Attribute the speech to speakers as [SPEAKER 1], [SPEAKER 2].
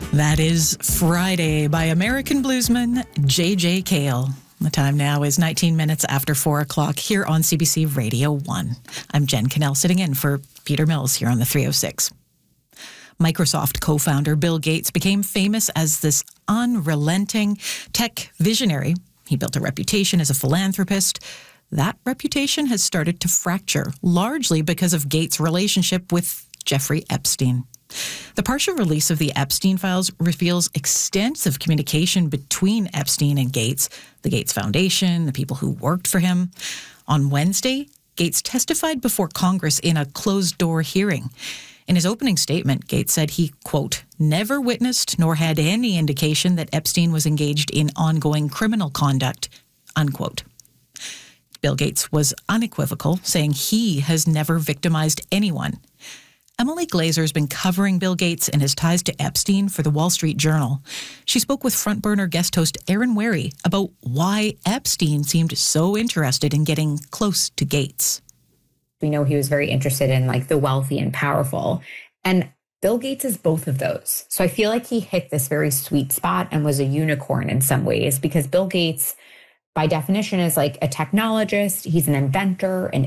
[SPEAKER 1] That is Friday by American bluesman J.J. Cale. The time now is 19 minutes after 4 o'clock here on CBC Radio 1. I'm Jen Cannell sitting in for Peter Mills here on the 306. Microsoft co-founder Bill Gates became famous as this unrelenting tech visionary. He built a reputation as a philanthropist. That reputation has started to fracture, largely because of Gates' relationship with Jeffrey Epstein. The partial release of the Epstein files reveals extensive communication between Epstein and Gates, the Gates Foundation, the people who worked for him. On Wednesday, Gates testified before Congress in a closed-door hearing. In his opening statement, Gates said he, quote, never witnessed nor had any indication that Epstein was engaged in ongoing criminal conduct, unquote. Bill Gates was unequivocal, saying he has never victimized anyone. Emily Glazer has been covering Bill Gates and his ties to Epstein for the Wall Street Journal. She spoke with front burner guest host Aaron Wary about why Epstein seemed so interested in getting close to Gates.
[SPEAKER 2] We know he was very interested in the wealthy and powerful. And Bill Gates is both of those. So I feel like he hit this very sweet spot and was a unicorn in some ways, because Bill Gates, by definition, is like a technologist. He's an inventor, an